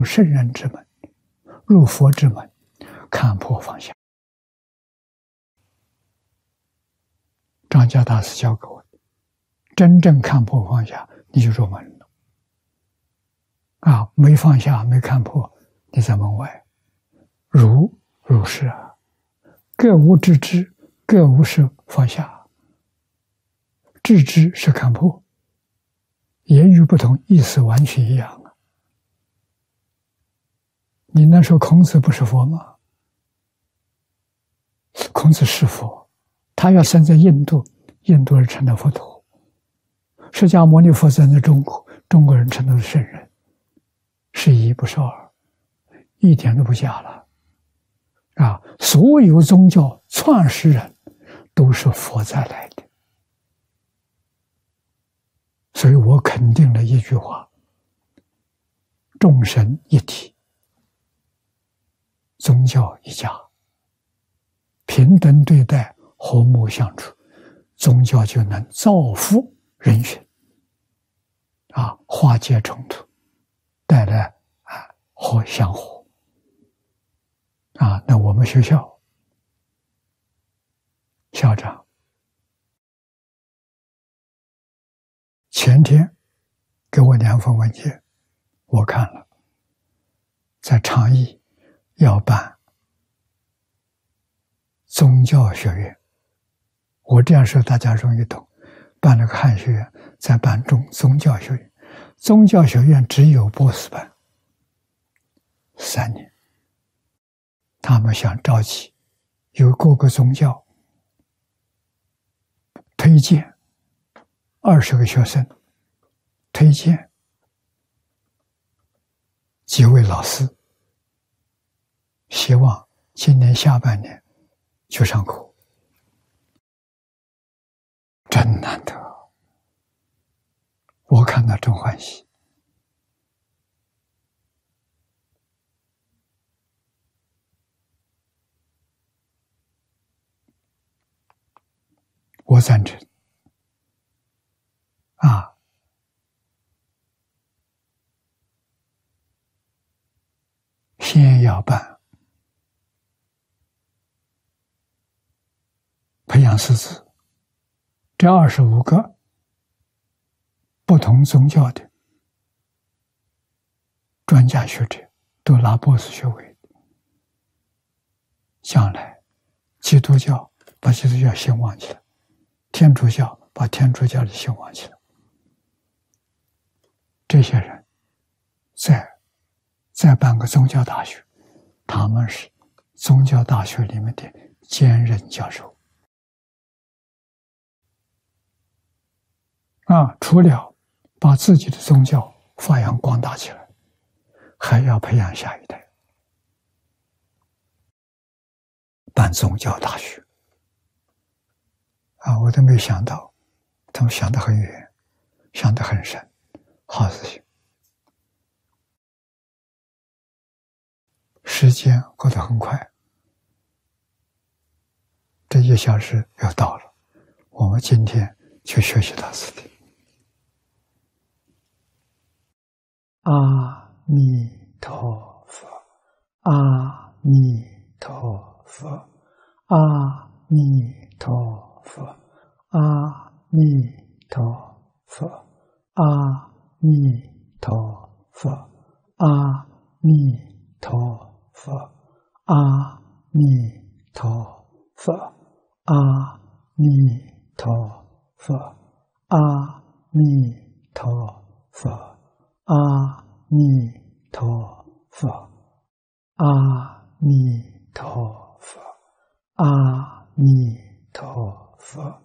圣人之门，入佛之门，看破放下。张家大师教给我，真正看破放下，你就入门了。没放下，没看破，你在门外。如是啊，各无知之，各无是放下。知之是看破，言语不同，意思完全一样啊。你能说孔子不是佛吗？孔子是佛，他要生在印度，印度人成了佛陀；释迦牟尼佛生在中国，中国人成了圣人，是一不是二，一点都不假了。所有宗教创始人都是佛再来的，所以我肯定了一句话：众神一体，宗教一家，平等对待，和睦相处，宗教就能造福人群，化解冲突，带来相互。那我们学校校长前天给我2份文件，我看了，在倡议要办宗教学院。我这样说大家容易懂，办了个汉学院，再办宗教学院。宗教学院只有博士班3年。他们想召集由各个宗教推荐20个学生，推荐几位老师，希望今年下半年就上课。真难得，我看到真欢喜。我赞成先要办培养师资，这25个不同宗教的专家学者都拿博士学位，将来基督教把基督教兴旺起来，天主教把天主教的兴旺起来，这些人再办个宗教大学，他们是宗教大学里面的兼任教授。除了把自己的宗教发扬光大起来，还要培养下一代，办宗教大学。我都没想到，他们想得很远，想得很深，好事情。时间过得很快，这1小时又到了，我们今天就学习到此地。阿弥陀佛，阿弥陀佛，阿弥陀佛，阿弥陀佛，阿弥陀佛，阿弥陀佛，阿弥陀佛，阿弥陀佛，阿弥陀佛，阿弥陀佛，阿弥陀佛，阿弥陀佛。